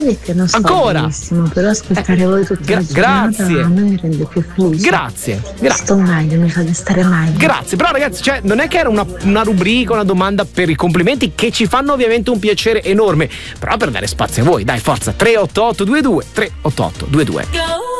Che non sto Ancora? benissimo, però ascoltare voi tutta la giornata grazie. a me mi rende più felice. Grazie. Sto meglio, mi fate stare meglio. Grazie, però ragazzi, cioè, non è che era una rubrica, una domanda per i complimenti che ci fanno ovviamente un piacere enorme, però per dare spazio a voi, dai, forza, 38822 38822.